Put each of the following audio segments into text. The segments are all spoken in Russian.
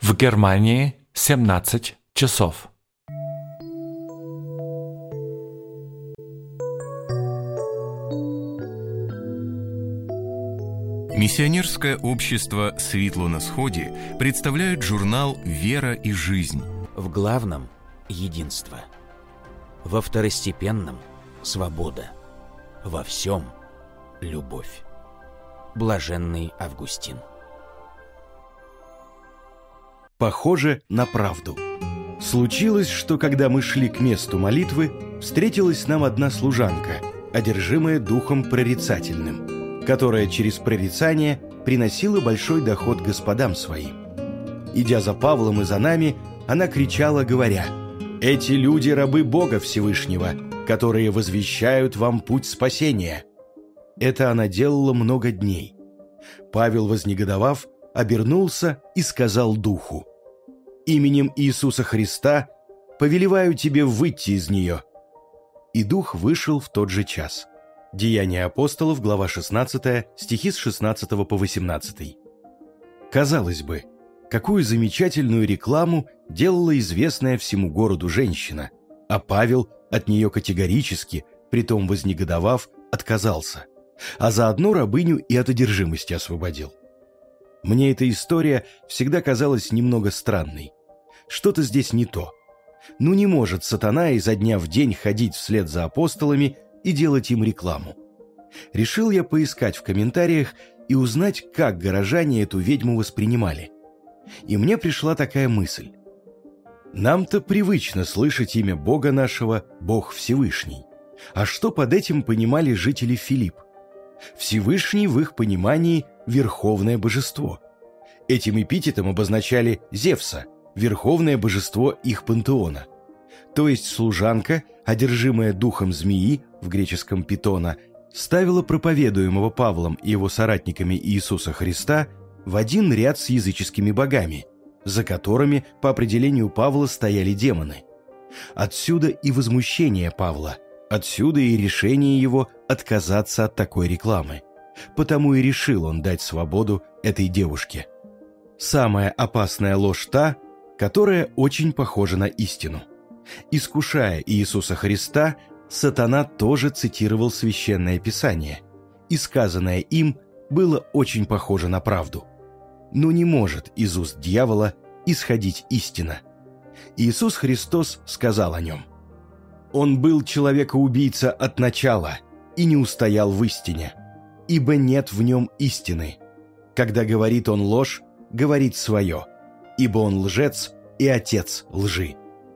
В Германии 17 часов. Миссионерское общество «Светло на сходе» представляет журнал «Вера и жизнь». В главном – единство. Во второстепенном – свобода. Во всем – любовь. Блаженный Августин. Похоже на правду. Случилось, что когда мы шли к месту молитвы, встретилась нам одна служанка, одержимая духом прорицательным, которая через прорицание приносила большой доход господам своим. Идя за Павлом и за нами, она кричала, говоря: «Эти люди – рабы Бога Всевышнего, которые возвещают вам путь спасения». Это она делала много дней. Павел, вознегодовав, обернулся и сказал духу: «Именем Иисуса Христа повелеваю тебе выйти из нее». И дух вышел в тот же час. Деяния апостолов, глава 16, стихи с 16 по 18. Казалось бы, какую замечательную рекламу делала известная всему городу женщина, а Павел от нее категорически, притом вознегодовав, отказался, а заодно рабыню и от одержимости освободил. Мне эта история всегда казалась немного странной. Что-то здесь не то. Ну не может сатана изо дня в день ходить вслед за апостолами и делать им рекламу. Решил я поискать в комментариях и узнать, как горожане эту ведьму воспринимали. И мне пришла такая мысль. Нам-то привычно слышать имя Бога нашего «Бог Всевышний». А что под этим понимали жители Филипп? Всевышний в их понимании – верховное божество. Этим эпитетом обозначали Зевса, верховное божество их пантеона. То есть служанка, одержимая духом змеи, в греческом питона, ставила проповедуемого Павлом и его соратниками Иисуса Христа в один ряд с языческими богами, за которыми, по определению Павла, стояли демоны. Отсюда и возмущение Павла, отсюда и решение его отказаться от такой рекламы. Потому и решил он дать свободу этой девушке. Самая опасная ложь та, которая очень похожа на истину. Искушая Иисуса Христа, сатана тоже цитировал Священное Писание, и сказанное им было очень похоже на правду. Но не может из уст дьявола исходить истина. Иисус Христос сказал о нем: «Он был человека-убийца от начала и не устоял в истине, ибо нет в нем истины. Когда говорит он ложь, говорит свое, ибо он лжец и отец лжи».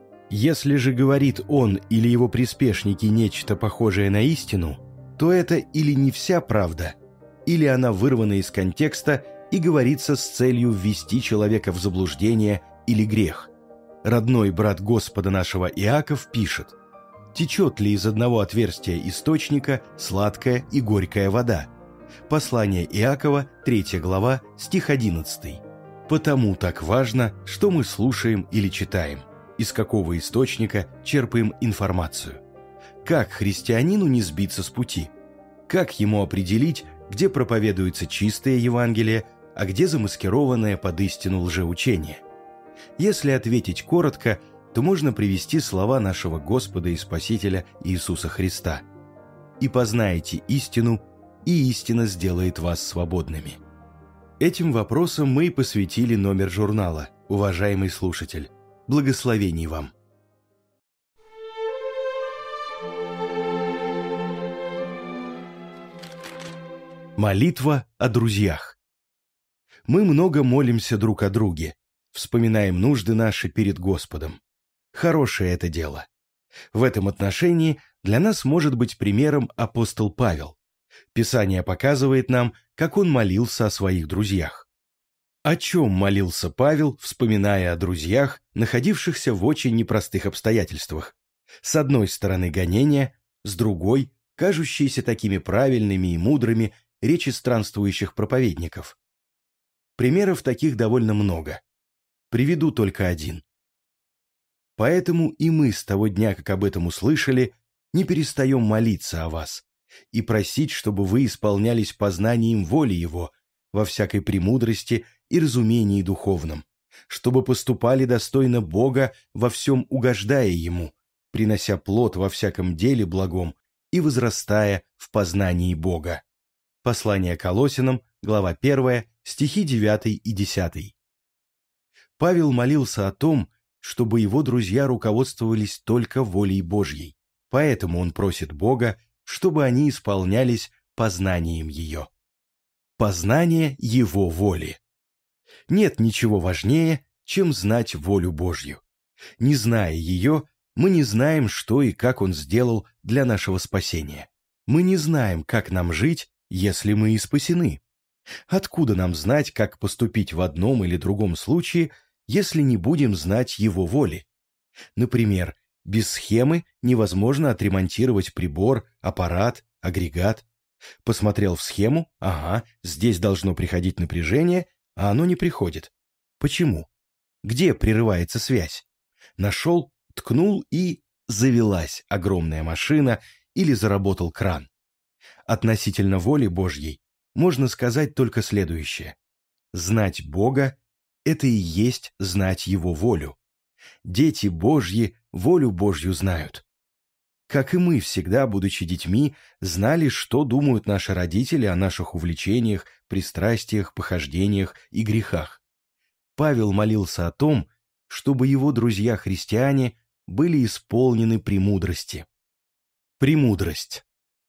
Если же говорит он или его приспешники нечто похожее на истину, то это или не вся правда, или она вырвана из контекста и говорится с целью ввести человека в заблуждение или грех. Родной брат Господа нашего Иаков пишет: «Течет ли из одного отверстия источника сладкая и горькая вода?» Послание Иакова, 3 глава, стих 11. Потому так важно, что мы слушаем или читаем, из какого источника черпаем информацию. Как христианину не сбиться с пути? Как ему определить, где проповедуется чистое Евангелие, а где замаскированное под истину лжеучение? Если ответить коротко, то можно привести слова нашего Господа и Спасителя Иисуса Христа: «И познаете истину, и истина сделает вас свободными». Этим вопросом мы и посвятили номер журнала, уважаемый слушатель. Благословений вам! Молитва о друзьях. Мы много молимся друг о друге, вспоминаем нужды наши перед Господом. Хорошее это дело. В этом отношении для нас может быть примером апостол Павел. Писание показывает нам, как он молился о своих друзьях. О чем молился Павел, вспоминая о друзьях, находившихся в очень непростых обстоятельствах? С одной стороны гонения, с другой – кажущиеся такими правильными и мудрыми речи странствующих проповедников. Примеров таких довольно много. Приведу только один. Поэтому и мы с того дня, как об этом услышали, не перестаем молиться о вас и просить, чтобы вы исполнялись познанием воли Его во всякой премудрости и разумении духовном, чтобы поступали достойно Бога, во всем угождая Ему, принося плод во всяком деле благом и возрастая в познании Бога». Послание Колоссянам, глава 1, стихи 9 и 10. Павел молился о том, чтобы его друзья руководствовались только волей Божьей, поэтому он просит Бога, чтобы они исполнялись познанием ее. Познание Его воли. Нет ничего важнее, чем знать волю Божью. Не зная ее, мы не знаем, что и как Он сделал для нашего спасения. Мы не знаем, как нам жить, если мы и спасены. Откуда нам знать, как поступить в одном или другом случае, если не будем знать Его воли? Например, без схемы невозможно отремонтировать прибор, аппарат, агрегат. Посмотрел в схему, ага, здесь должно приходить напряжение, а оно не приходит. Почему? Где прерывается связь? Нашел, ткнул и завелась огромная машина или заработал кран. Относительно воли Божьей можно сказать только следующее. Знать Бога – это и есть знать Его волю. Дети Божьи волю Божью знают. Как и мы всегда, будучи детьми, знали, что думают наши родители о наших увлечениях, пристрастиях, похождениях и грехах. Павел молился о том, чтобы его друзья-христиане были исполнены премудрости. Премудрость.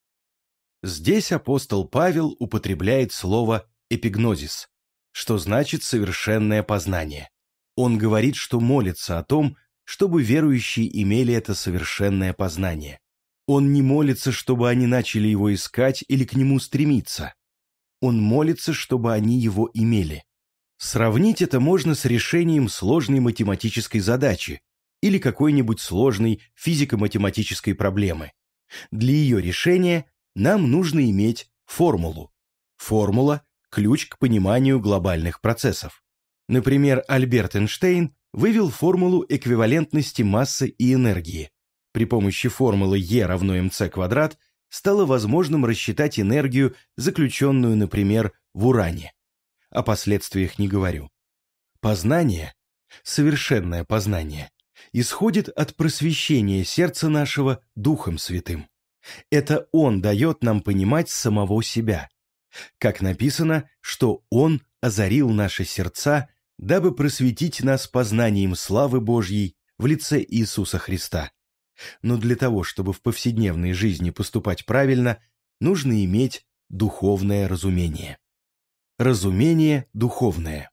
Здесь апостол Павел употребляет слово «эпигнозис», что значит «совершенное познание». Он говорит, что молится о том, чтобы верующие имели это совершенное познание. Он не молится, чтобы они начали его искать или к нему стремиться. Он молится, чтобы они его имели. Сравнить это можно с решением сложной математической задачи или какой-нибудь сложной физико-математической проблемы. Для ее решения нам нужно иметь формулу. Формула – ключ к пониманию глобальных процессов. Например, Альберт Эйнштейн вывел формулу эквивалентности массы и энергии. При помощи формулы E равно mc квадрат стало возможным рассчитать энергию, заключенную, например, в уране. О последствиях не говорю. Познание, совершенное познание, исходит от просвещения сердца нашего Духом Святым. Это Он дает нам понимать самого себя. Как написано, что Он озарил наши сердца, дабы просветить нас познанием славы Божьей в лице Иисуса Христа. Но для того, чтобы в повседневной жизни поступать правильно, нужно иметь духовное разумение. Разумение духовное.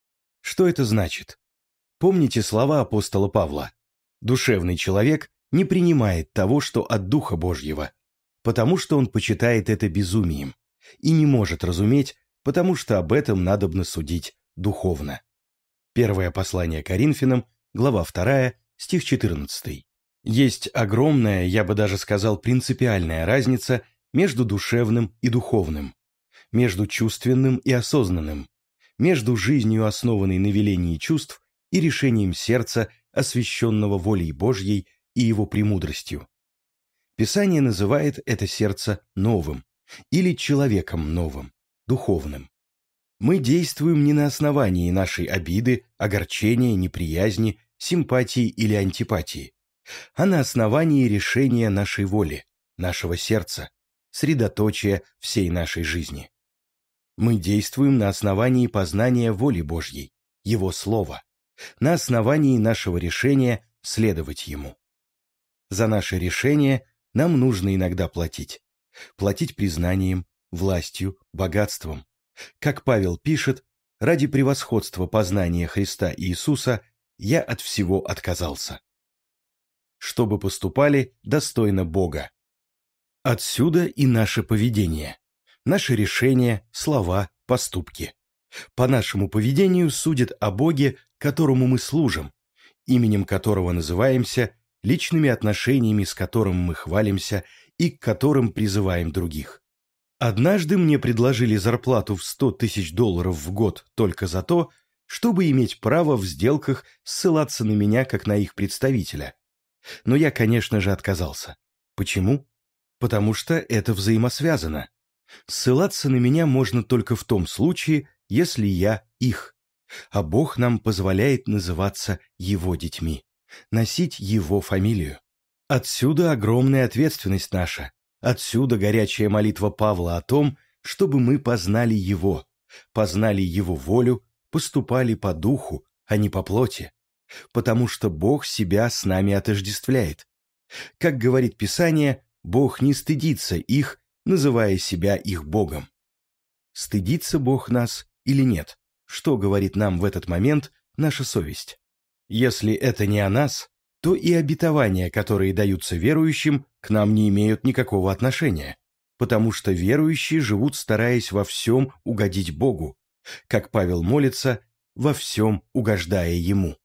Что это значит? Помните слова апостола Павла? Душевный человек не принимает того, что от Духа Божьего, потому что он почитает это безумием, и не может разуметь, потому что об этом надобно судить духовно. Первое послание Коринфянам, глава 2, стих 14. Есть огромная, я бы даже сказал, принципиальная разница между душевным и духовным, между чувственным и осознанным, между жизнью, основанной на велении чувств, и решением сердца, освященного волей Божьей и его премудростью. Писание называет это сердце новым или человеком новым, духовным. Мы действуем не на основании нашей обиды, огорчения, неприязни, симпатии или антипатии, а на основании решения нашей воли, нашего сердца, средоточия всей нашей жизни. Мы действуем на основании познания воли Божьей, Его Слова, на основании нашего решения следовать Ему. За наше решение нам нужно иногда платить. Платить признанием, властью, богатством. Как Павел пишет, ради превосходства познания Христа Иисуса я от всего отказался. Чтобы поступали достойно Бога. Отсюда и наше поведение, наши решения, слова, поступки. По нашему поведению судят о Боге, которому мы служим, именем которого называемся, личными отношениями, с которым мы хвалимся и к которым призываем других. Однажды мне предложили зарплату в $100 000 в год только за то, чтобы иметь право в сделках ссылаться на меня как на их представителя. Но я, конечно же, отказался. Почему? Потому что это взаимосвязано. Ссылаться на меня можно только в том случае, если я их. а Бог нам позволяет называться Его детьми, носить Его фамилию. Отсюда огромная ответственность наша, отсюда горячая молитва Павла о том, чтобы мы познали Его волю, поступали по духу, а не по плоти, потому что Бог себя с нами отождествляет. Как говорит Писание, Бог не стыдится их, называя себя их Богом. Стыдится Бог нас или нет? Что говорит нам в этот момент наша совесть? Если это не о нас, то и обетования, которые даются верующим, к нам не имеют никакого отношения, потому что верующие живут, стараясь во всем угодить Богу, как Павел молится, во всем угождая Ему.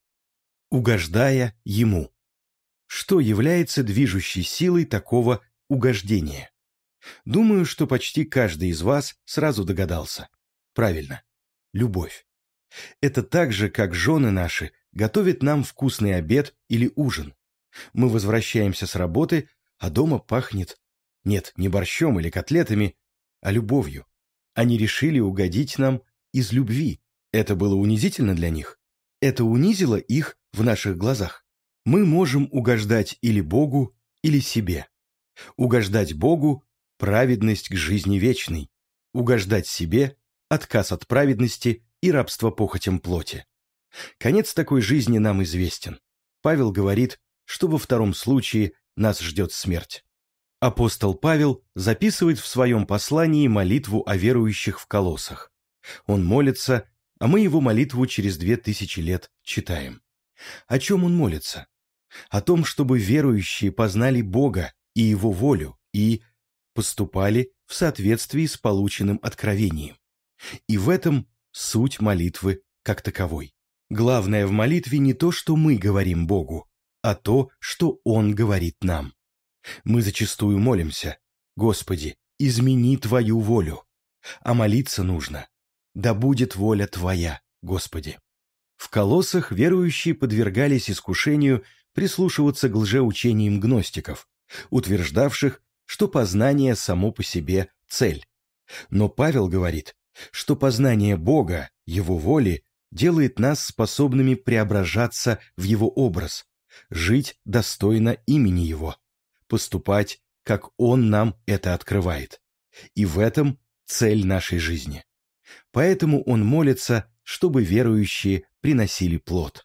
Угождая Ему. Что является движущей силой такого угождения? Думаю, что почти каждый из вас сразу догадался. Правильно. Любовь. Это так же, как жены наши готовят нам вкусный обед или ужин. Мы возвращаемся с работы, а дома пахнет, нет, не борщом или котлетами, а любовью. Они решили угодить нам из любви. Это было унизительно для них. Это унизило их в наших глазах. Мы можем угождать или Богу, или себе. Угождать Богу – праведность к жизни вечной. Угождать себе – отказ от праведности и рабство похотям плоти. Конец такой жизни нам известен. Павел говорит, что во втором случае нас ждет смерть. Апостол Павел записывает в своем послании молитву о верующих в Колоссах. Он молится, а мы его молитву через 2000 лет читаем. О чем он молится? О том, чтобы верующие познали Бога и Его волю и поступали в соответствии с полученным откровением. И в этом суть молитвы как таковой. Главное в молитве не то, что мы говорим Богу, а то, что Он говорит нам. Мы зачастую молимся: «Господи, измени Твою волю», а молиться нужно: «Да будет воля Твоя, Господи». В Колоссах верующие подвергались искушению прислушиваться к лжеучениям гностиков, утверждавших, что познание само по себе – цель. Но Павел говорит, что познание Бога, Его воли, делает нас способными преображаться в Его образ, жить достойно имени Его, поступать, как Он нам это открывает. И в этом цель нашей жизни. Поэтому он молится, чтобы верующие приносили плод.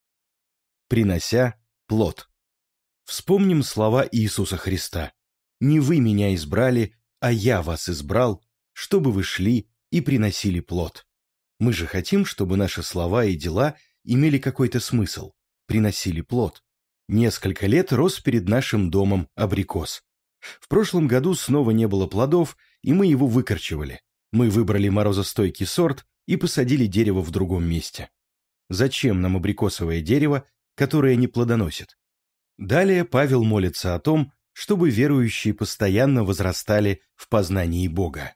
Принося плод. Вспомним слова Иисуса Христа: «Не вы меня избрали, а я вас избрал, чтобы вы шли и приносили плод». Мы же хотим, чтобы наши слова и дела имели какой-то смысл, приносили плод. Несколько лет рос перед нашим домом абрикос. В прошлом году снова не было плодов, и мы его выкорчевали. Мы выбрали морозостойкий сорт и посадили дерево в другом месте. Зачем нам абрикосовое дерево, которое не плодоносит? Далее Павел молится о том, чтобы верующие постоянно возрастали в познании Бога.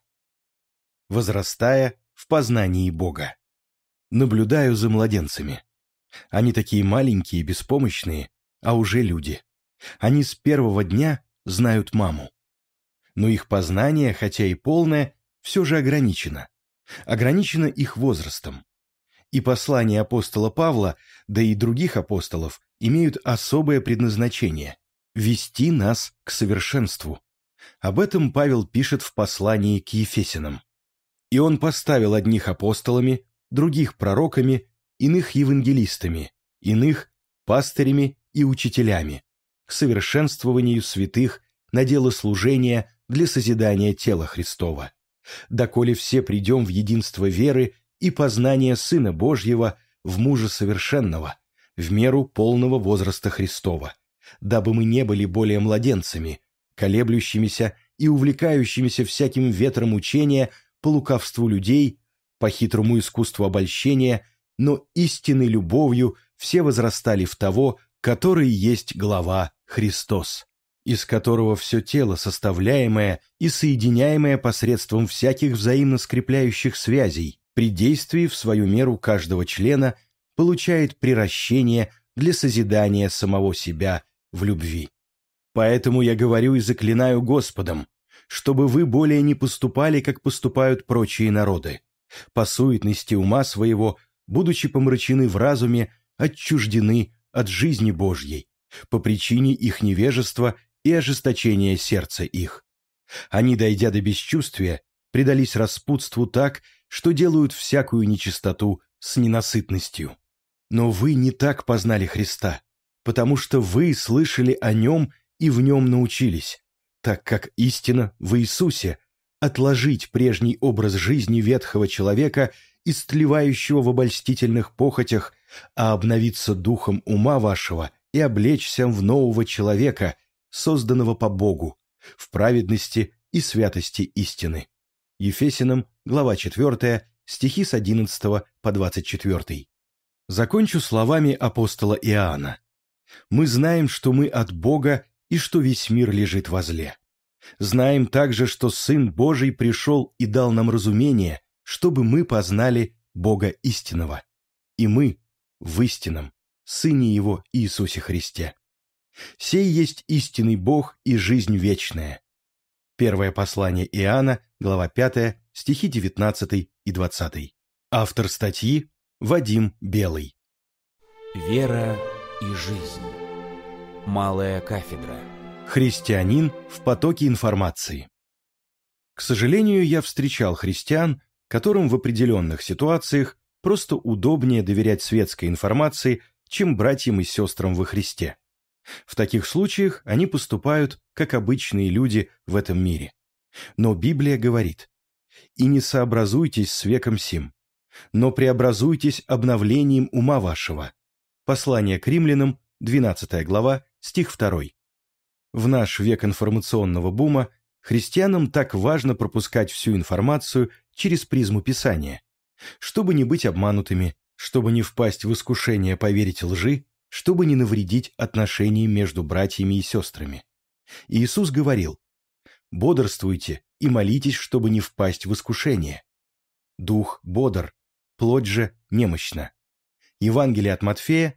Возрастая в познании Бога. Наблюдаю за младенцами. Они такие маленькие и беспомощные, а уже люди. Они с первого дня знают маму. Но их познание, хотя и полное, все же ограничено. Ограничено их возрастом. И послания апостола Павла, да и других апостолов, имеют особое предназначение – вести нас к совершенству. Об этом Павел пишет в послании к Ефесянам. «И он поставил одних апостолами, других пророками, иных евангелистами, иных пастырями и учителями, к совершенствованию святых на дело служения для созидания тела Христова, доколе все придем в единство веры и познания Сына Божьего в мужа совершенного, в меру полного возраста Христова, дабы мы не были более младенцами, колеблющимися и увлекающимися всяким ветром учения по лукавству людей, по хитрому искусству обольщения, но истинной любовью все возрастали в того, который есть глава Христос, из которого все тело, составляемое и соединяемое посредством всяких взаимно скрепляющих связей, при действии в свою меру каждого члена, получает приращение для созидания самого себя в любви. Поэтому я говорю и заклинаю Господом, чтобы вы более не поступали, как поступают прочие народы, по суетности ума своего, будучи помрачены в разуме, отчуждены от жизни Божьей по причине их невежества и ожесточения сердца их. Они, дойдя до бесчувствия, предались распутству так, что делают всякую нечистоту с ненасытностью. Но вы не так познали Христа, потому что вы слышали о Нем и в Нем научились, так как истина в Иисусе – отложить прежний образ жизни ветхого человека, истлевающего в обольстительных похотях, а обновиться духом ума вашего и облечься в нового человека, созданного по Богу, в праведности и святости истины. Ефесянам, глава 4, стихи с 11 по 24. Закончу словами апостола Иоанна. «Мы знаем, что мы от Бога и что весь мир лежит во зле. Знаем также, что Сын Божий пришел и дал нам разумение, чтобы мы познали Бога истинного. И мы в истинном Сыне Его Иисусе Христе. Сей есть истинный Бог и жизнь вечная». Первое послание Иоанна, глава 5, стихи 19 и 20. Автор статьи Вадим Белый. Вера и жизнь. Малая кафедра. Христианин в потоке информации. К сожалению, я встречал христиан, которым в определенных ситуациях просто удобнее доверять светской информации, чем братьям и сестрам во Христе. В таких случаях они поступают, как обычные люди в этом мире. Но Библия говорит: «И не сообразуйтесь с веком сим, но преобразуйтесь обновлением ума вашего». Послание к римлянам, 12 глава, стих 2. В наш век информационного бума христианам так важно пропускать всю информацию через призму Писания, чтобы не быть обманутыми, чтобы не впасть в искушение поверить лжи, чтобы не навредить отношениям между братьями и сестрами. Иисус говорил: «Бодрствуйте и молитесь, чтобы не впасть в искушение. Дух бодр, плоть же немощна». Евангелие от Матфея,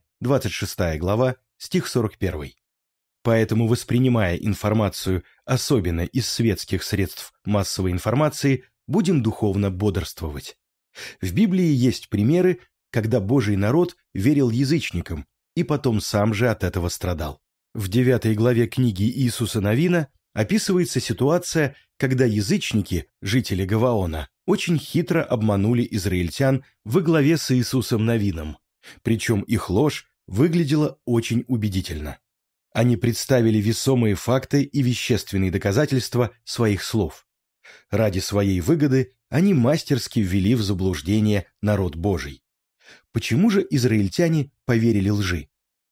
26 глава, стих 41. Поэтому, воспринимая информацию, особенно из светских средств массовой информации, будем духовно бодрствовать. В Библии есть примеры, когда Божий народ верил язычникам и потом сам же от этого страдал. В 9 главе книги Иисуса Навина описывается ситуация, когда язычники, жители Гаваона, очень хитро обманули израильтян во главе с Иисусом Навином, причем их ложь выглядела очень убедительно. Они представили весомые факты и вещественные доказательства своих слов. Ради своей выгоды они мастерски ввели в заблуждение народ Божий. Почему же израильтяне поверили лжи?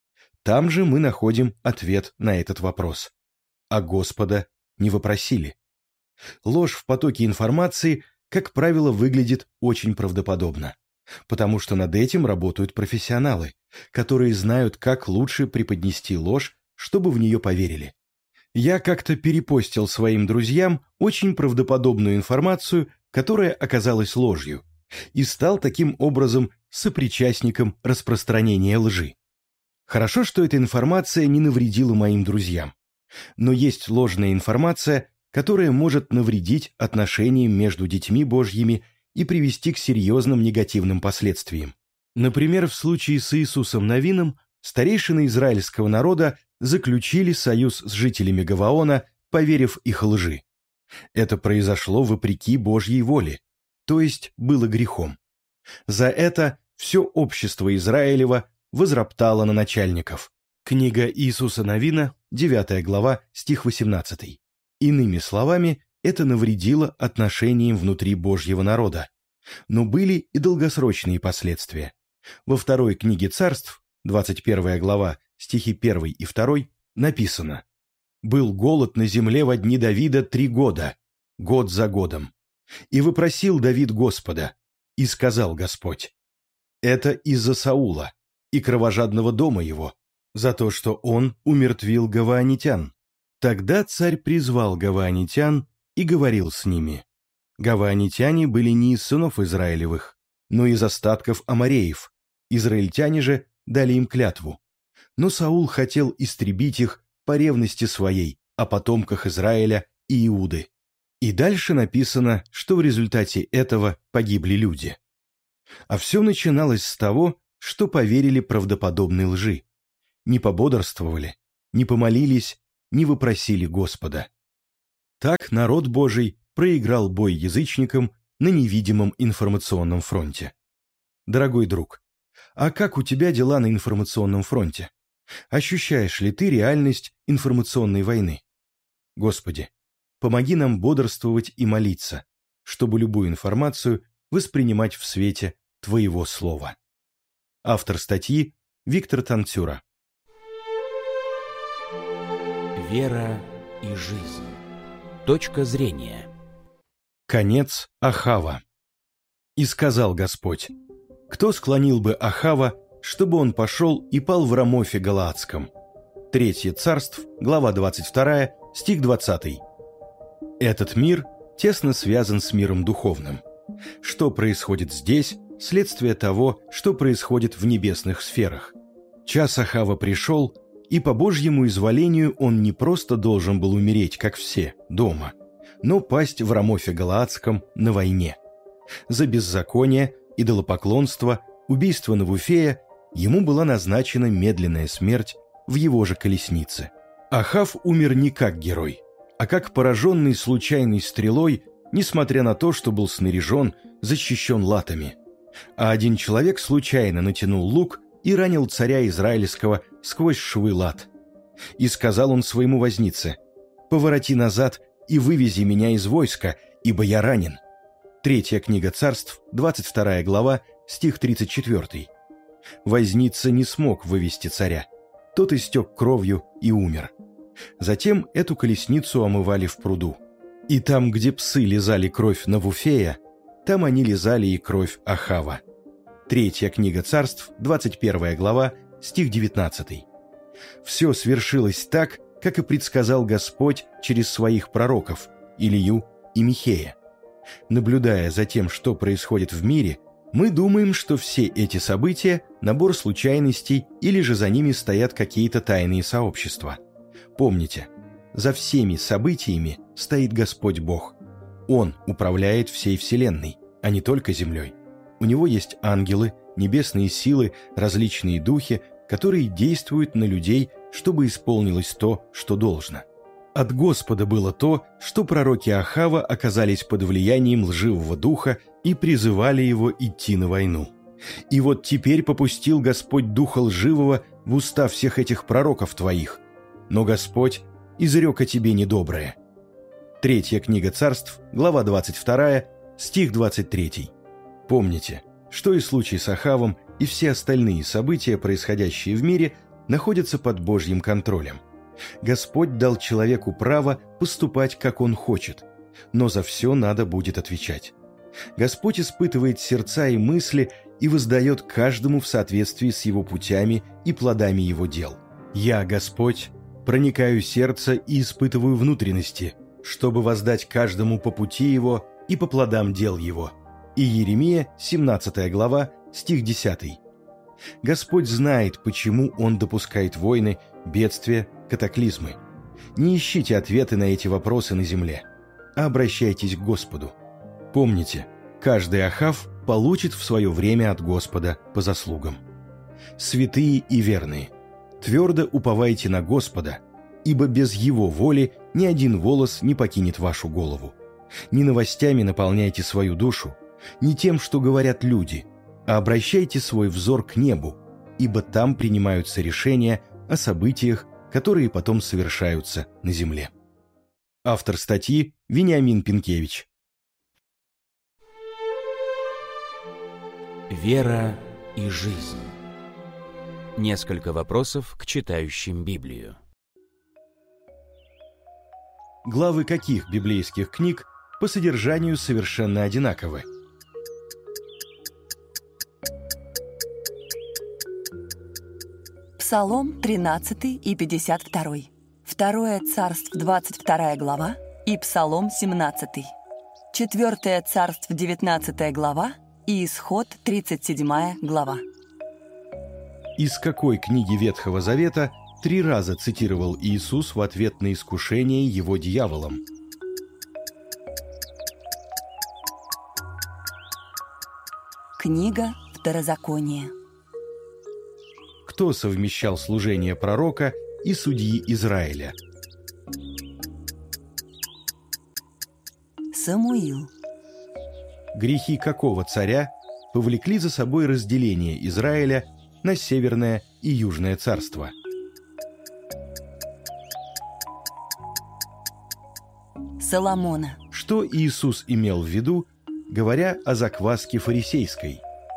Там же мы находим ответ на этот вопрос. А Господа не вопросили. Ложь в потоке информации, как правило, выглядит очень правдоподобно, потому что над этим работают профессионалы, которые знают, как лучше преподнести ложь, чтобы в нее поверили. Я как-то перепостил своим друзьям очень правдоподобную информацию, которая оказалась ложью, и стал таким образом сопричастником распространения лжи. Хорошо, что эта информация не навредила моим друзьям. Но есть ложная информация, которая может навредить отношениям между детьми Божьими и привести к серьезным негативным последствиям. Например, в случае с Иисусом Навином старейшины израильского народа заключили союз с жителями Гаваона, поверив их лжи. Это произошло вопреки Божьей воле, то есть было грехом. За это все общество Израилева возроптало на начальников. Книга Иисуса Навина, 9 глава, стих 18. Иными словами, это навредило отношениям внутри Божьего народа. Но были и долгосрочные последствия. Во второй книге Царств, 21 глава, стихи 1 и 2, написано: «Был голод на земле во дни Давида 3 года, год за годом. И вопросил Давид Господа, и сказал Господь: это из-за Саула и кровожадного дома его, за то, что он умертвил гаваонитян. Тогда царь призвал гаваонитян и говорил с ними. Гаваонитяне были не из сынов Израилевых, но из остатков амореев. Израильтяне же дали им клятву. Но Саул хотел истребить их по ревности своей о потомках Израиля и Иуды. И дальше написано, что в результате этого погибли люди. А все начиналось с того, что поверили правдоподобной лжи, не пободрствовали, не помолились, не вопросили Господа. Так народ Божий проиграл бой язычникам на невидимом информационном фронте. Дорогой друг, а как у тебя дела на информационном фронте? Ощущаешь ли ты реальность информационной войны? Господи, помоги нам бодрствовать и молиться, чтобы любую информацию воспринимать в свете Твоего Слова. Автор статьи Виктор Танцюра. Вера и жизнь. Точка зрения. Конец Ахава. И сказал Господь: кто склонил бы Ахава, чтобы он пошел и пал в Рамофе Галаадском? 3 Царств, глава 22, стих 20. Этот мир тесно связан с миром духовным. Что происходит здесь – следствие того, что происходит в небесных сферах. Час Ахава пришел, и по Божьему изволению он не просто должен был умереть, как все, дома, но пасть в Рамофе Галаадском на войне. За беззаконие, идолопоклонство, убийство Навуфея ему была назначена медленная смерть в его же колеснице. Ахав умер не как герой, а как пораженный случайной стрелой, несмотря на то, что был снаряжен, защищен латами. А один человек случайно натянул лук и ранил царя израильского сквозь швы лат. И сказал он своему вознице: «Повороти назад и вывези меня из войска, ибо я ранен». 3 книга Царств, 22 глава, стих 34. Возница не смог вывести царя. Тот истек кровью и умер. Затем эту колесницу омывали в пруду. И там, где псы лизали кровь Навуфея, там они лизали и кровь Ахава. 3 книга Царств, 21 глава, стих 19. Все свершилось так, как и предсказал Господь через своих пророков Илию и Михея. Наблюдая за тем, что происходит в мире, мы думаем, что все эти события – набор случайностей или же за ними стоят какие-то тайные сообщества. Помните, за всеми событиями стоит Господь Бог. Он управляет всей Вселенной, а не только Землей. У Него есть ангелы, небесные силы, различные духи, которые действуют на людей, чтобы исполнилось то, что должно. От Господа было то, что пророки Ахава оказались под влиянием лживого духа и призывали его идти на войну. И вот теперь попустил Господь духа лживого в уста всех этих пророков твоих. Но Господь изрек о тебе недоброе. 3 книга Царств, глава 22, стих 23. Помните, что и случай с Ахавом, и все остальные события, происходящие в мире, находятся под Божьим контролем. Господь дал человеку право поступать, как он хочет, но за все надо будет отвечать. Господь испытывает сердца и мысли и воздает каждому в соответствии с его путями и плодами его дел. «Я, Господь, проникаю в сердце и испытываю внутренности, чтобы воздать каждому по пути его и по плодам дел его». Иеремия, 17 глава, стих 10. Господь знает, почему Он допускает войны, бедствия, катаклизмы. Не ищите ответы на эти вопросы на земле, а обращайтесь к Господу. Помните, каждый Ахав получит в свое время от Господа по заслугам. Святые и верные, твердо уповайте на Господа, ибо без Его воли ни один волос не покинет вашу голову. Не новостями наполняйте свою душу, не тем, что говорят люди, а обращайте свой взор к небу, ибо там принимаются решения о событиях, которые потом совершаются на земле. Автор статьи Вениамин Пинкевич. Вера и жизнь. Несколько вопросов к читающим Библию. Главы каких библейских книг по содержанию совершенно одинаковы? Псалом 13 и 52, 2 Царств 22 глава и Псалом 17, 4 Царств 19 глава и Исход 37 глава. Из какой книги Ветхого Завета 3 раза цитировал Иисус в ответ на искушение его дьяволом? Книга Второзакония. Кто совмещал служение пророка и судьи Израиля? Самуил. Грехи какого царя повлекли за собой разделение Израиля на Северное и Южное царство? Соломона. Что Иисус имел в виду, говоря о закваске фарисейской?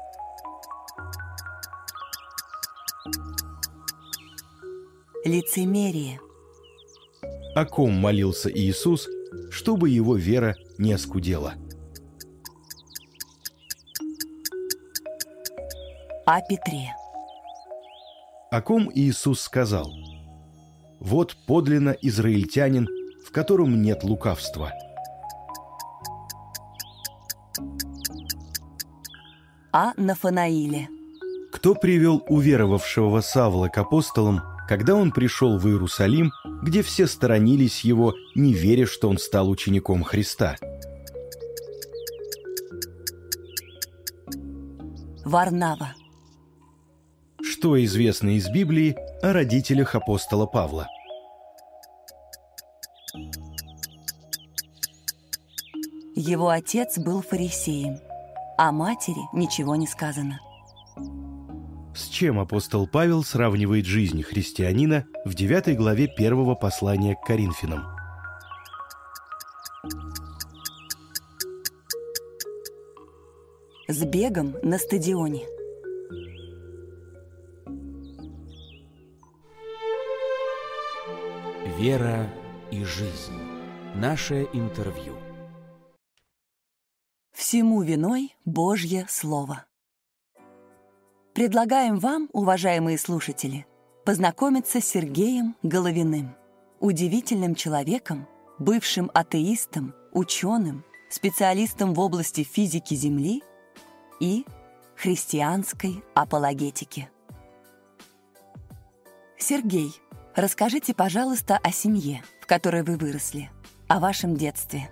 Лицемерие. О ком молился Иисус, чтобы его вера не оскудела? О Петре. О ком Иисус сказал: «Вот подлинно израильтянин, в котором нет лукавства». О Нафанаиле. Кто привел уверовавшего Савла к апостолам, когда он пришел в Иерусалим, где все сторонились его, не веря, что он стал учеником Христа? Варнава. Что известно из Библии о родителях апостола Павла? Его отец был фарисеем. О матери ничего не сказано. С чем апостол Павел сравнивает жизнь христианина в 9 главе 1 послания к Коринфянам? С бегом на стадионе. Вера и жизнь. Наше интервью. Всему виной Божье Слово. Предлагаем вам, уважаемые слушатели, познакомиться с Сергеем Головиным, удивительным человеком, бывшим атеистом, ученым, специалистом в области физики Земли и христианской апологетики. Сергей, расскажите, пожалуйста, о семье, в которой вы выросли, о вашем детстве.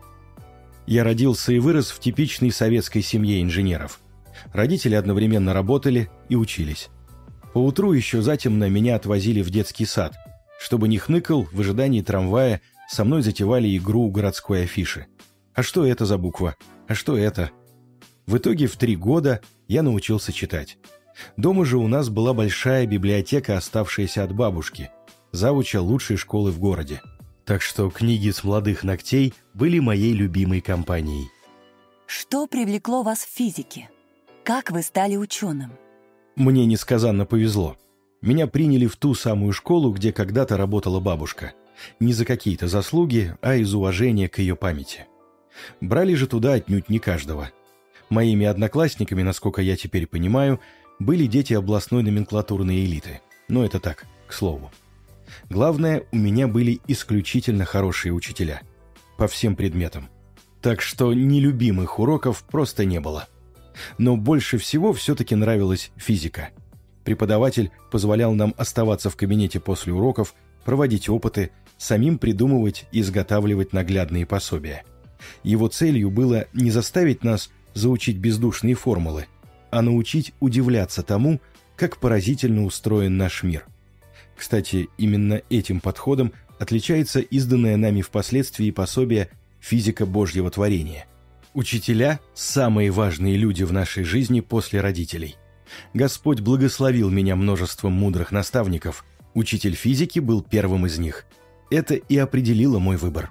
Я родился и вырос в типичной советской семье инженеров. Родители одновременно работали и учились. Поутру еще затемно меня отвозили в детский сад. Чтобы не хныкал, в ожидании трамвая со мной затевали игру городской афиши. А что это за буква? А что это? В итоге в 3 года я научился читать. Дома же у нас была большая библиотека, оставшаяся от бабушки, завуча лучшей школы в городе. Так что книги с молодых ногтей были моей любимой компанией. Что привлекло вас в физике? Как вы стали ученым? Мне несказанно повезло. Меня приняли в ту самую школу, где когда-то работала бабушка. Не за какие-то заслуги, а из уважения к ее памяти. Брали же туда отнюдь не каждого. Моими одноклассниками, насколько я теперь понимаю, были дети областной номенклатурной элиты. Но это так, к слову. Главное, у меня были исключительно хорошие учителя. По всем предметам. Так что нелюбимых уроков просто не было. Но больше всего все-таки нравилась физика. Преподаватель позволял нам оставаться в кабинете после уроков, проводить опыты, самим придумывать и изготавливать наглядные пособия. Его целью было не заставить нас заучить бездушные формулы, а научить удивляться тому, как поразительно устроен наш мир. Кстати, именно этим подходом отличается изданное нами впоследствии пособие «Физика Божьего творения». Учителя – самые важные люди в нашей жизни после родителей. Господь благословил меня множеством мудрых наставников. Учитель физики был первым из них. Это и определило мой выбор.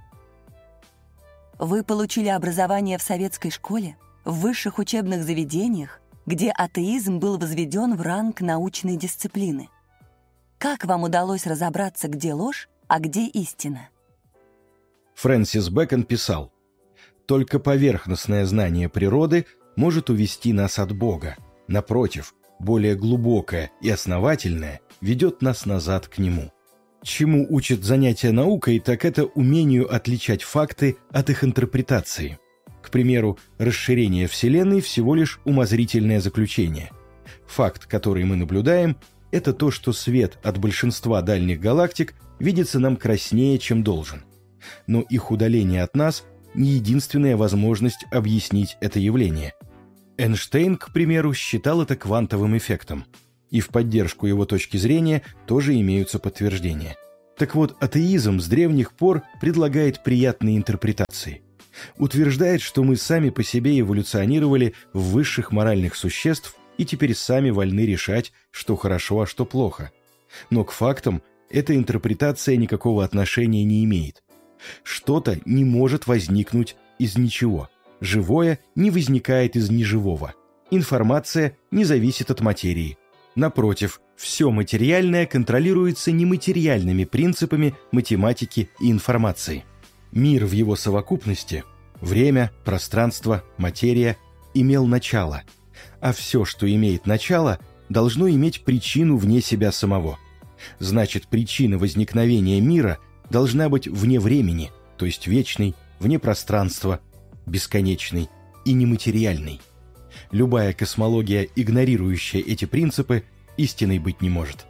Вы получили образование в советской школе, в высших учебных заведениях, где атеизм был возведен в ранг научной дисциплины. Как вам удалось разобраться, где ложь, а где истина? Фрэнсис Бэкон писал: «Только поверхностное знание природы может увести нас от Бога. Напротив, более глубокое и основательное ведет нас назад к Нему». Чему учат занятия наукой, так это умению отличать факты от их интерпретации. К примеру, расширение Вселенной всего лишь умозрительное заключение. Факт, который мы наблюдаем, это то, что свет от большинства дальних галактик видится нам краснее, чем должен. Но их удаление от нас – не единственная возможность объяснить это явление. Эйнштейн, к примеру, считал это квантовым эффектом. И в поддержку его точки зрения тоже имеются подтверждения. Так вот, атеизм с древних пор предлагает приятные интерпретации. Утверждает, что мы сами по себе эволюционировали в высших моральных существ и теперь сами вольны решать, что хорошо, а что плохо. Но к фактам эта интерпретация никакого отношения не имеет. Что-то не может возникнуть из ничего. Живое не возникает из неживого. Информация не зависит от материи. Напротив, все материальное контролируется нематериальными принципами математики и информации. Мир в его совокупности – время, пространство, материя – имел начало, а все, что имеет начало, должно иметь причину вне себя самого. Значит, причина возникновения мира должна быть вне времени, то есть вечной, вне пространства, бесконечной и нематериальной. Любая космология, игнорирующая эти принципы, истиной быть не может.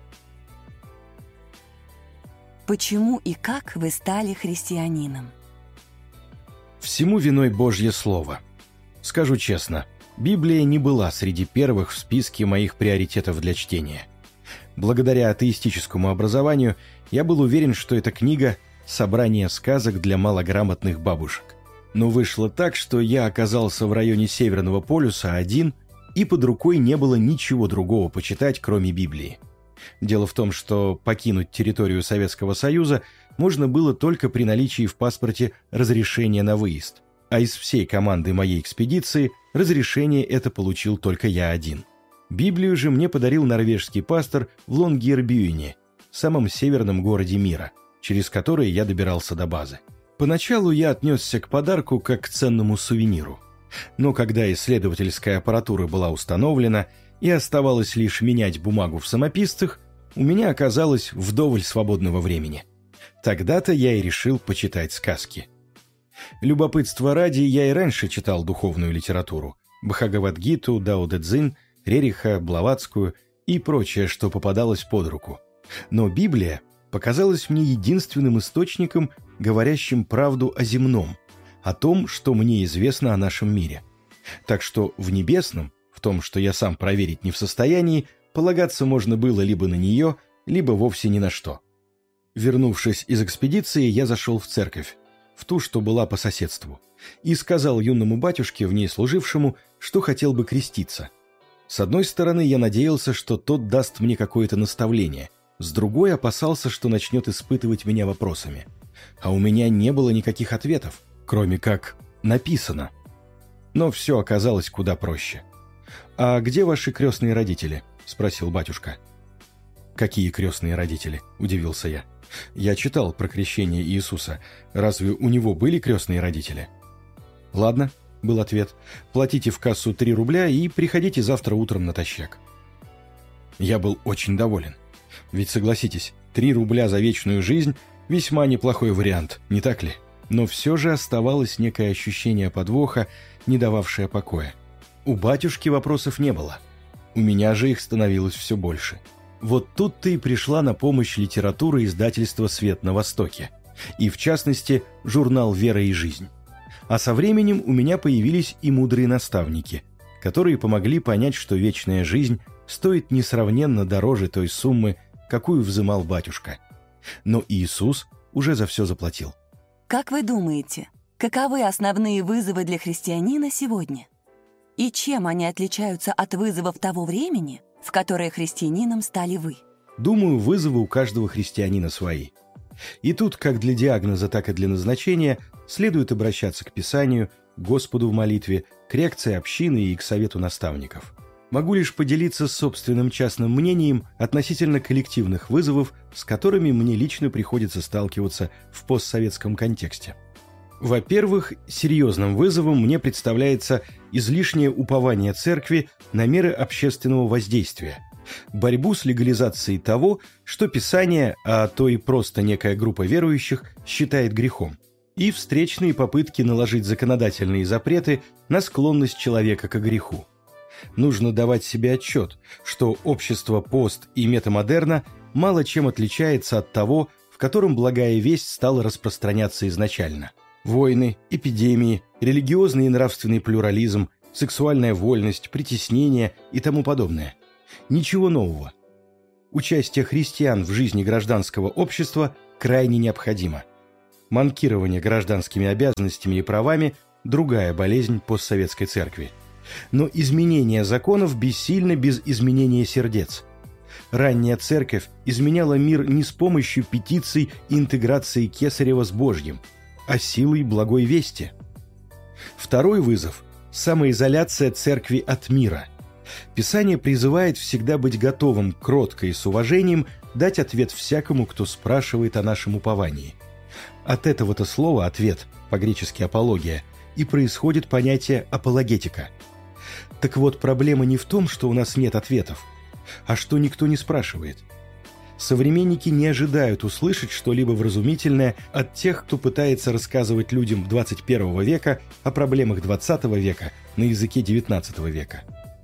Почему и как вы стали христианином? Всему виной Божье Слово. Скажу честно, Библия не была среди первых в списке моих приоритетов для чтения. Благодаря атеистическому образованию я был уверен, что эта книга – собрание сказок для малограмотных бабушек. Но вышло так, что я оказался в районе Северного полюса один, и под рукой не было ничего другого почитать, кроме Библии. Дело в том, что покинуть территорию Советского Союза можно было только при наличии в паспорте разрешения на выезд. А из всей команды моей экспедиции разрешение это получил только я один. Библию же мне подарил норвежский пастор в Лонгьербюене, самом северном городе мира, через который я добирался до базы. Поначалу я отнесся к подарку как к ценному сувениру. Но когда исследовательская аппаратура была установлена и оставалось лишь менять бумагу в самописцах, у меня оказалось вдоволь свободного времени. Тогда-то я и решил почитать сказки. Любопытства ради, я и раньше читал духовную литературу – Бхагавад-гиту, Дао-дэ-цзин, Рериха, Блаватскую и прочее, что попадалось под руку. Но Библия показалась мне единственным источником, говорящим правду о земном, о том, что мне известно о нашем мире. Так что в небесном, в том, что я сам проверить не в состоянии, полагаться можно было либо на нее, либо вовсе ни на что. Вернувшись из экспедиции, я зашел в церковь, в ту, что была по соседству, и сказал юному батюшке, в ней служившему, что хотел бы креститься. С одной стороны, я надеялся, что тот даст мне какое-то наставление, с другой опасался, что начнет испытывать меня вопросами. А у меня не было никаких ответов, кроме как «написано». Но все оказалось куда проще. «А где ваши крестные родители?» – спросил батюшка. «Какие крестные родители?» – удивился я. «Я читал про крещение Иисуса. Разве у него были крестные родители?» «Ладно», – был ответ. «Платите в кассу 3 рубля и приходите завтра утром натощак». Я был очень доволен. Ведь, согласитесь, 3 рубля за вечную жизнь – весьма неплохой вариант, не так ли? Но все же оставалось некое ощущение подвоха, не дававшее покоя. У батюшки вопросов не было. У меня же их становилось все больше. Вот тут-то и пришла на помощь литература издательства «Свет на Востоке», и, в частности, журнал «Вера и жизнь». А со временем у меня появились и мудрые наставники, которые помогли понять, что вечная жизнь стоит несравненно дороже той суммы, какую взымал батюшка. Но Иисус уже за все заплатил. Как вы думаете, каковы основные вызовы для христианина сегодня? И чем они отличаются от вызовов того времени, в которое христианином стали вы? Думаю, вызовы у каждого христианина свои. И тут, как для диагноза, так и для назначения, следует обращаться к Писанию, к Господу в молитве, к реакции общины и к совету наставников. Могу лишь поделиться собственным частным мнением относительно коллективных вызовов, с которыми мне лично приходится сталкиваться в постсоветском контексте. Во-первых, серьезным вызовом мне представляется излишнее упование церкви на меры общественного воздействия, борьбу с легализацией того, что Писание, а то и просто некая группа верующих, считает грехом, и встречные попытки наложить законодательные запреты на склонность человека к греху. Нужно давать себе отчет, что общество пост и метамодерна мало чем отличается от того, в котором благая весть стала распространяться изначально. Войны, эпидемии, религиозный и нравственный плюрализм, сексуальная вольность, притеснение и тому подобное. Ничего нового. Участие христиан в жизни гражданского общества крайне необходимо. Манкирование гражданскими обязанностями и правами – другая болезнь постсоветской церкви. Но изменение законов бессильно без изменения сердец. Ранняя церковь изменяла мир не с помощью петиций и интеграции Кесарева с Божьим, а силой благой вести. Второй вызов – самоизоляция церкви от мира. Писание призывает всегда быть готовым кротко и с уважением дать ответ всякому, кто спрашивает о нашем уповании. От этого-то слова «ответ», по-гречески «апология», и происходит понятие «апологетика». Так вот, проблема не в том, что у нас нет ответов, а что никто не спрашивает. Современники не ожидают услышать что-либо вразумительное от тех, кто пытается рассказывать людям 21 века о проблемах 20 века на языке 19 века.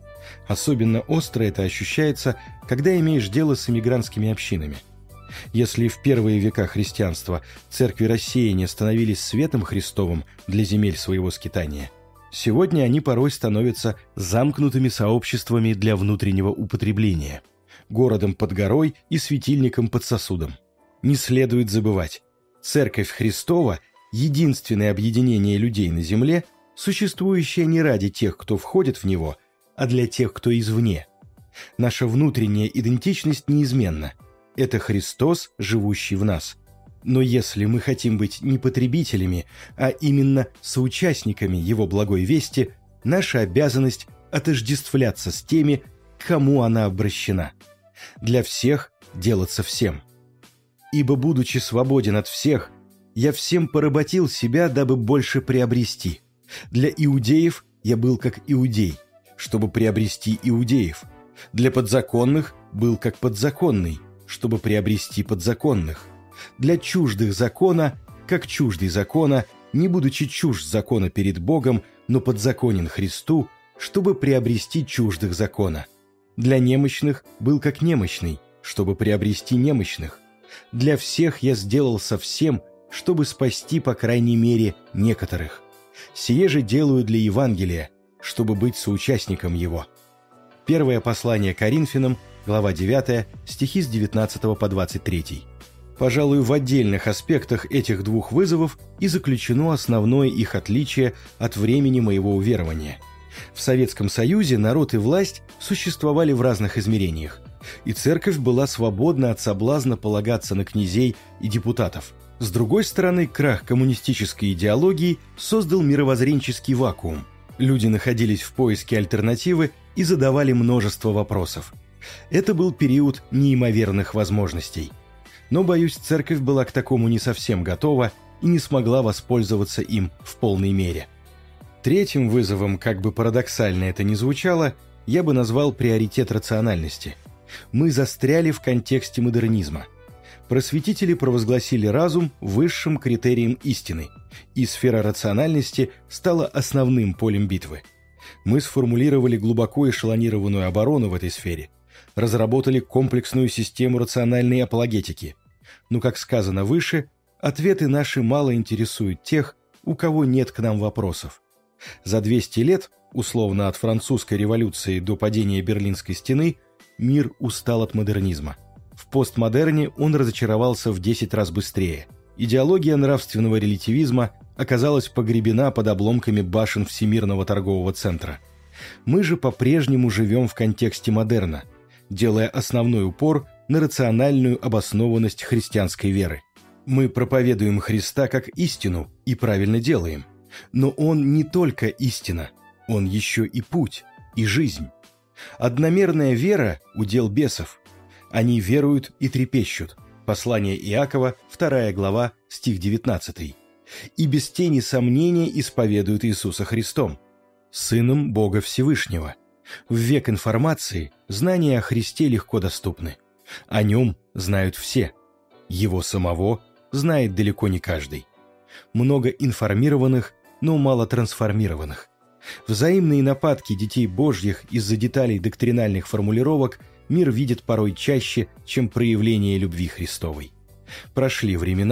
Особенно остро это ощущается, когда имеешь дело с эмигрантскими общинами. Если в первые века христианства церкви рассеяния становились светом Христовым для земель своего скитания, сегодня они порой становятся замкнутыми сообществами для внутреннего употребления, городом под горой и светильником под сосудом. Не следует забывать, Церковь Христова – единственное объединение людей на земле, существующее не ради тех, кто входит в него, а для тех, кто извне. Наша внутренняя идентичность неизменна. Это Христос, живущий в нас. Но если мы хотим быть не потребителями, а именно соучастниками Его благой вести, наша обязанность отождествляться с теми, к кому она обращена. Для всех делаться всем. Ибо, будучи свободен от всех, я всем поработил себя, дабы больше приобрести. Для иудеев я был как иудей, чтобы приобрести иудеев. Для подзаконных был как подзаконный, чтобы приобрести подзаконных. Для чуждых закона, как чуждый закона, не будучи чужд закона перед Богом, но подзаконен Христу, чтобы приобрести чуждых закона. Для немощных был как немощный, чтобы приобрести немощных. Для всех я сделался всем, чтобы спасти, по крайней мере, некоторых. Сие же делаю для Евангелия, чтобы быть соучастником его». Первое послание Коринфянам, глава 9, стихи с 19 по 23. Пожалуй, в отдельных аспектах этих двух вызовов и заключено основное их отличие от времени моего уверования. В Советском Союзе народ и власть существовали в разных измерениях, и церковь была свободна от соблазна полагаться на князей и депутатов. С другой стороны, крах коммунистической идеологии создал мировоззренческий вакуум. Люди находились в поиске альтернативы и задавали множество вопросов. Это был период неимоверных возможностей. Но, боюсь, церковь была к такому не совсем готова и не смогла воспользоваться им в полной мере. Третьим вызовом, как бы парадоксально это ни звучало, я бы назвал приоритет рациональности. Мы застряли в контексте модернизма. Просветители провозгласили разум высшим критерием истины, и сфера рациональности стала основным полем битвы. Мы сформулировали глубоко эшелонированную оборону в этой сфере, разработали комплексную систему рациональной апологетики. Но, как сказано выше, ответы наши мало интересуют тех, у кого нет к нам вопросов. За 200 лет, условно от французской революции до падения Берлинской стены, мир устал от модернизма. В постмодерне он разочаровался в 10 раз быстрее. Идеология нравственного релятивизма оказалась погребена под обломками башен Всемирного торгового центра. Мы же по-прежнему живем в контексте модерна, делая основной упор на рациональную обоснованность христианской веры. Мы проповедуем Христа как истину и правильно делаем. Но Он не только истина, Он еще и путь, и жизнь. Одномерная вера – удел бесов. Они веруют и трепещут. Послание Иакова, 2 глава, стих 19. И без тени сомнения исповедуют Иисуса Христом, Сыном Бога Всевышнего. В век информации знания о Христе легко доступны. О Нем знают все. Его самого знает далеко не каждый. Много информированных, но мало трансформированных. Взаимные нападки детей Божьих из-за деталей доктринальных формулировок мир видит порой чаще, чем проявление любви Христовой. Прошли времена,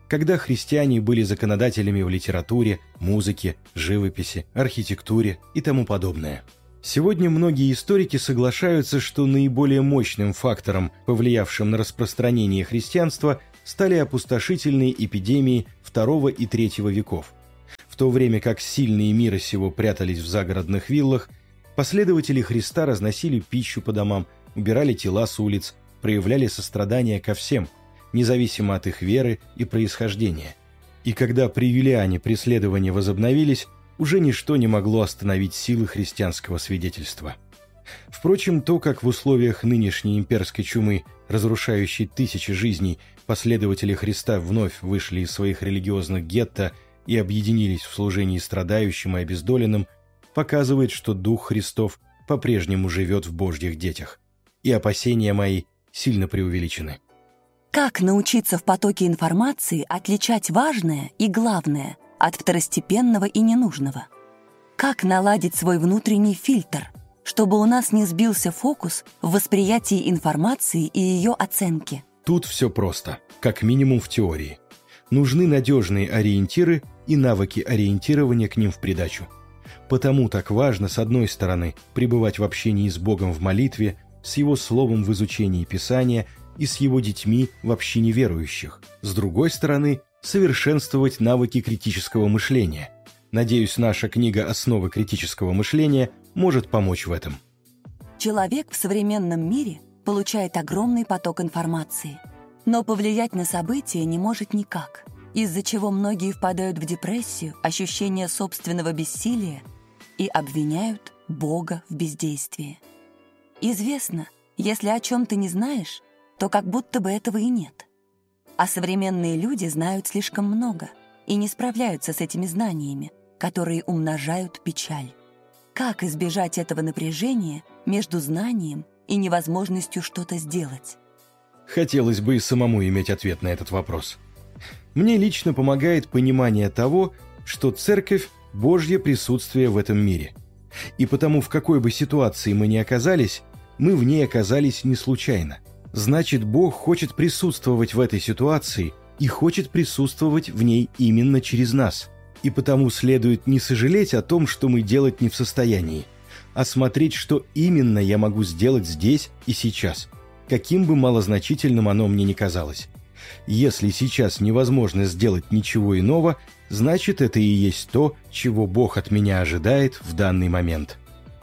когда христиане были законодателями в литературе, музыке, живописи, архитектуре и тому подобное. Сегодня многие историки соглашаются, что наиболее мощным фактором, повлиявшим на распространение христианства, стали опустошительные эпидемии II и III веков. В то время как сильные мира сего прятались в загородных виллах, последователи Христа разносили пищу по домам, убирали тела с улиц, проявляли сострадание ко всем, независимо от их веры и происхождения. И когда при Юлиане преследования возобновились, уже ничто не могло остановить силы христианского свидетельства. Впрочем, то, как в условиях нынешней имперской чумы, разрушающей тысячи жизней, последователи Христа вновь вышли из своих религиозных гетто и объединились в служении страдающим и обездоленным, показывает, что Дух Христов по-прежнему живет в Божьих детях. И опасения мои сильно преувеличены. Как научиться в потоке информации отличать важное и главное от второстепенного и ненужного? Как наладить свой внутренний фильтр, чтобы у нас не сбился фокус в восприятии информации и ее оценке? Тут все просто, как минимум в теории. Нужны надежные ориентиры и навыки ориентирования к ним в придачу. Потому так важно, с одной стороны, пребывать в общении с Богом в молитве, с Его Словом в изучении Писания и с Его детьми в общине верующих. С другой стороны, совершенствовать навыки критического мышления. Надеюсь, наша книга «Основы критического мышления» может помочь в этом. Человек в современном мире получает огромный поток информации, но повлиять на события не может никак, из-за чего многие впадают в депрессию, ощущение собственного бессилия и обвиняют Бога в бездействии. Известно, если о чем ты не знаешь, то как будто бы этого и нет. А современные люди знают слишком много и не справляются с этими знаниями, которые умножают печаль. Как избежать этого напряжения между знанием и невозможностью что-то сделать? Хотелось бы и самому иметь ответ на этот вопрос. Мне лично помогает понимание того, что Церковь – Божье присутствие в этом мире. И потому, в какой бы ситуации мы ни оказались, мы в ней оказались не случайно. Значит, Бог хочет присутствовать в этой ситуации и хочет присутствовать в ней именно через нас. И потому следует не сожалеть о том, что мы делать не в состоянии, а смотреть, что именно я могу сделать здесь и сейчас, каким бы малозначительным оно мне ни казалось. Если сейчас невозможно сделать ничего иного, значит, это и есть то, чего Бог от меня ожидает в данный момент.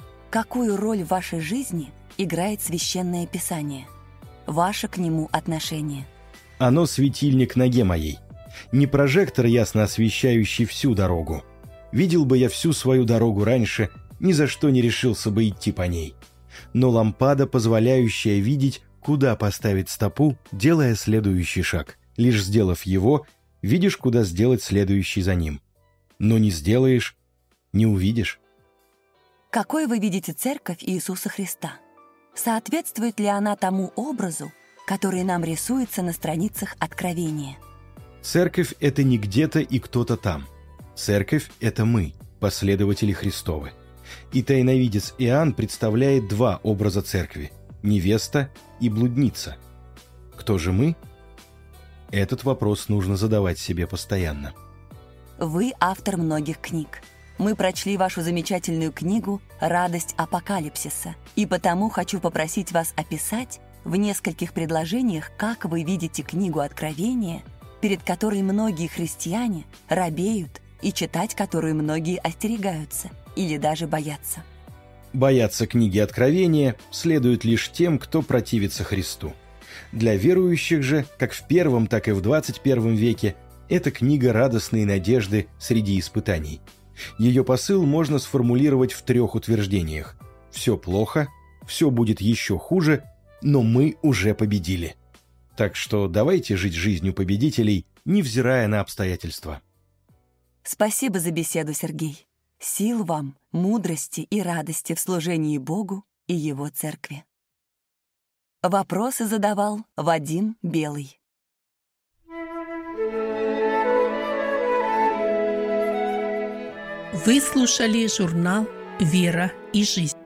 Какую роль в вашей жизни играет Священное Писание? Ваше к нему отношение? Оно светильник ноге моей. Не прожектор, ясно освещающий всю дорогу. Видел бы я всю свою дорогу раньше, ни за что не решился бы идти по ней. Но лампада, позволяющая видеть, куда поставить стопу, делая следующий шаг. Лишь сделав его, видишь, куда сделать следующий за ним. Но не сделаешь — не увидишь. Какой вы видите Церковь Иисуса Христа? Соответствует ли она тому образу, который нам рисуется на страницах Откровения? Церковь — это не где-то и кто-то там. Церковь — это мы, последователи Христовы. И тайновидец Иоанн представляет два образа церкви – невеста и блудница. Кто же мы? Этот вопрос нужно задавать себе постоянно. Вы автор многих книг. Мы прочли вашу замечательную книгу «Радость апокалипсиса», и потому хочу попросить вас описать в нескольких предложениях, как вы видите книгу Откровения, перед которой многие христиане робеют и читать которую многие остерегаются или даже боятся. Бояться книги Откровения следует лишь тем, кто противится Христу. Для верующих же, как в первом, так и в 21 веке, это книга радостной надежды среди испытаний. Ее посыл можно сформулировать в 3 утверждениях. Все плохо, все будет еще хуже, но мы уже победили. Так что давайте жить жизнью победителей, невзирая на обстоятельства. Спасибо за беседу, Сергей. Сил вам, мудрости и радости в служении Богу и Его Церкви. Вопросы задавал Вадим Белый. Вы слушали журнал «Вера и жизнь».